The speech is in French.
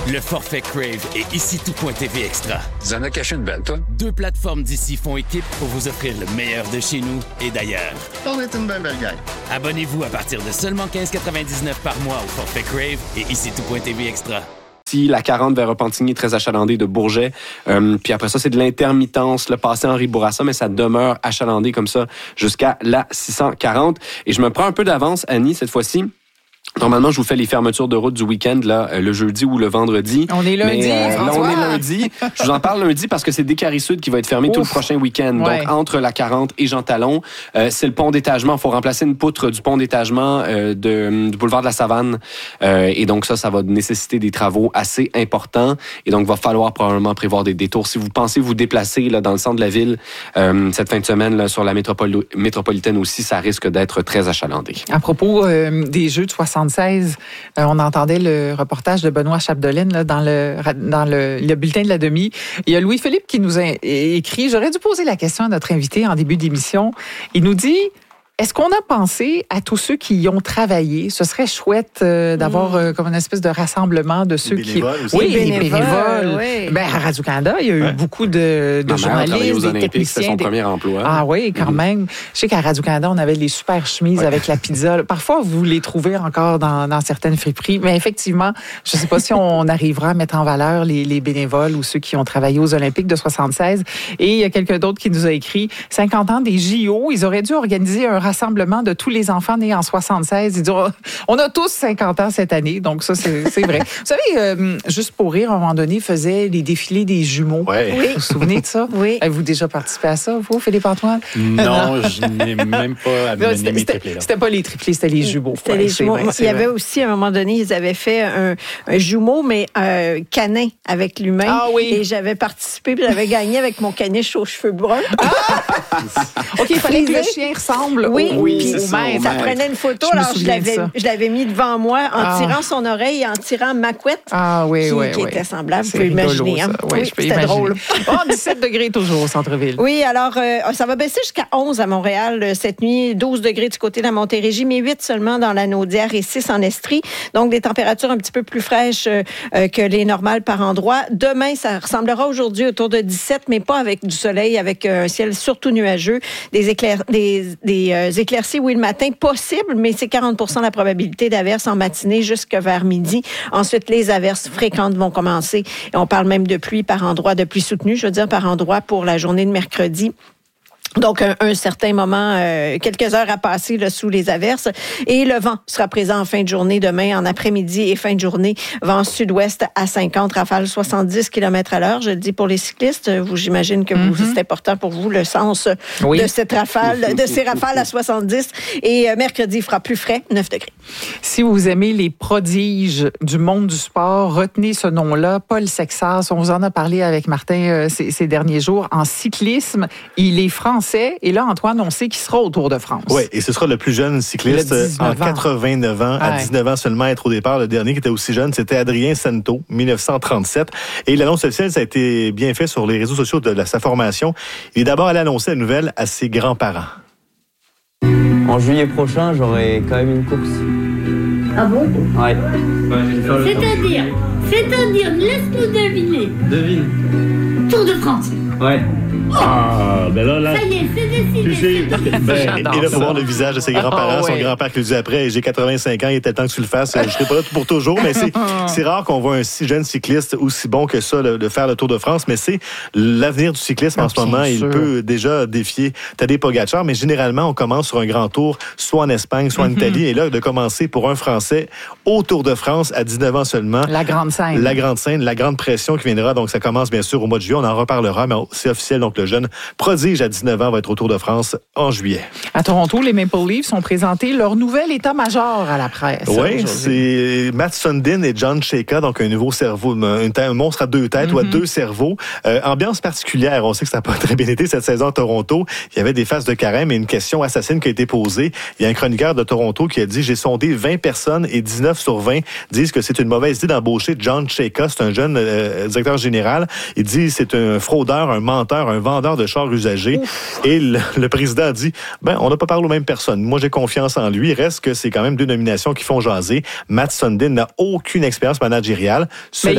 Le forfait Crave et ici tout.tv Extra. Tu en as caché une belle, toi? 2 plateformes d'ici font équipe pour vous offrir le meilleur de chez nous et d'ailleurs. On est une belle gang. Abonnez-vous à partir de seulement 15,99 par mois au forfait Crave et ici tout.tv Extra. La 40 vers Repentigny, très achalandé de Bourget. Puis après ça, c'est de l'intermittence, le passé Henri Bourassa, mais ça demeure achalandé comme ça jusqu'à la 640. Et je me prends un peu d'avance, Annie, cette fois-ci. Normalement, je vous fais les fermetures de route du week-end, là, le jeudi ou le vendredi. On est lundi, là, on est lundi. Je vous en parle lundi parce que c'est Descaries-Sud qui va être fermé tout le prochain week-end. Ouais. Donc, entre la 40 et Jean Talon, c'est le pont d'étagement. Il faut remplacer une poutre du pont d'étagement du boulevard de la Savane. Et donc, ça va nécessiter des travaux assez importants. Et donc, il va falloir probablement prévoir des détours. Si vous pensez vous déplacer là, dans le centre de la ville cette fin de semaine là, sur la métropolitaine aussi, ça risque d'être très achalandé. À propos des Jeux de 76, on entendait le reportage de Benoît Chapdelaine là, dans le bulletin de la demi. Il y a Louis-Philippe qui nous a écrit, j'aurais dû poser la question à notre invité en début d'émission. Il nous dit, est-ce qu'on a pensé à tous ceux qui y ont travaillé? Ce serait chouette d'avoir comme une espèce de rassemblement de ceux qui... Aussi. Oui, les bénévoles. Oui. Ben, à Radio-Canada, il y a eu beaucoup de journalistes, des techniciens. C'était son premier emploi. Ah oui, quand même. Je sais qu'à Radio-Canada, on avait les super chemises avec la pizza. Parfois, vous les trouvez encore dans certaines friperies. Mais effectivement, je ne sais pas si on arrivera à mettre en valeur les bénévoles ou ceux qui ont travaillé aux Olympiques de 76. Et il y a quelqu'un d'autre qui nous a écrit 50 ans des JO. Ils auraient dû organiser un rassemblement de tous les enfants nés en 76. Ils disent, on a tous 50 ans cette année, donc ça, c'est vrai. Vous savez, Juste pour rire, à un moment donné, faisait les défilés des jumeaux. Ouais. Oui. Vous vous souvenez de ça? Oui. Avez-vous déjà participé à ça, vous, Philippe-Antoine? Non, je n'ai même pas amené mes triplés. C'était pas les triplés, c'était les jumeaux. C'était les jumeaux. Il y avait aussi, à un moment donné, ils avaient fait un jumeau, mais canin avec l'humain. Ah oui. Et j'avais participé, puis j'avais gagné avec mon caniche aux cheveux bruns. OK, il fallait que le chien ressemble au maître. Ça prenait une photo, alors je l'avais mis devant moi en tirant son oreille et en tirant ma couette qui était semblable. Vous pouvez imaginer. Hein? Oui, c'était drôle. 17 degrés toujours au centre-ville. Oui, alors ça va baisser jusqu'à 11 à Montréal cette nuit, 12 degrés du côté de la Montérégie, mais 8 seulement dans la Naudière et 6 en Estrie. Donc, des températures un petit peu plus fraîches que les normales par endroit. Demain, ça ressemblera aujourd'hui autour de 17, mais pas avec du soleil, avec un ciel surtout nuageux. Des éclaircies, oui, le matin, possible, mais c'est 40 % la probabilité d'averses en matinée jusque vers midi. Ensuite, les averses fréquentes vont commencer. Et on parle même de pluie par endroit, de pluie soutenue, je veux dire, par endroit pour la journée de mercredi. Donc, un certain moment, quelques heures à passer là, sous les averses. Et le vent sera présent en fin de journée demain, en après-midi et fin de journée. Vent sud-ouest à 50, rafale 70 km à l'heure. Je le dis pour les cyclistes. J'imagine que c'est important pour vous le sens de cette rafale, de ces rafales à 70. Et mercredi, il fera plus frais, 9 degrés. Si vous aimez les prodiges du monde du sport, retenez ce nom-là, Paul Sexas. On vous en a parlé avec Martin ces derniers jours. En cyclisme, il est français. Et là, Antoine, on sait qu'il sera au Tour de France. Oui, et ce sera le plus jeune cycliste en 89 ans. À 19 ans seulement, être au départ. Le dernier qui était aussi jeune, c'était Adrien Sento, 1937. Et l'annonce officielle, ça a été bien fait sur les réseaux sociaux de sa formation. Il est d'abord allé annoncer la nouvelle à ses grands-parents. En juillet prochain, j'aurai quand même une course. Ah bon? Ouais. C'est-à-dire, laisse-nous deviner. Devine. Tour de France. Ouais. Ah, ben là, ça y est, c'est décidé. Et là, pour voir le visage de ses grands-parents, son grand-père qui lui dit après, j'ai 85 ans, il était temps que tu le fasses, je serai pas là pour toujours, mais c'est rare qu'on voit un si jeune cycliste aussi bon que ça de faire le Tour de France, mais c'est l'avenir du cyclisme en ce moment. Il peut déjà défier Tadej Pogacar, mais généralement, on commence sur un grand tour, soit en Espagne, soit en Italie, et là, de commencer pour un Français au Tour de France à 19 ans seulement. La grande scène. La grande scène, la grande pression qui viendra, donc ça commence bien sûr au mois de juillet, on en reparlera, mais c'est officiel, donc le jeune prodige à 19 ans va être au Tour de France en juillet. À Toronto, les Maple Leafs ont présenté leur nouvel état-major à la presse. Oui, c'est Matt Sundin et John Chayka, donc un nouveau cerveau, un monstre à deux têtes ou à deux cerveaux. Ambiance particulière, on sait que ça n'a pas très bien été cette saison à Toronto. Il y avait des faces de carême et une question assassine qui a été posée. Il y a un chroniqueur de Toronto qui a dit « J'ai sondé 20 personnes et 19 sur 20 disent que c'est une mauvaise idée d'embaucher John Chayka. » C'est un jeune directeur général. Il dit « C'est un fraudeur, un menteur, un vendeur de chars usagés. » Et le président a dit, on n'a pas parlé aux mêmes personnes. Moi, j'ai confiance en lui. Reste que c'est quand même deux nominations qui font jaser. Matt Sundin n'a aucune expérience managériale. Mais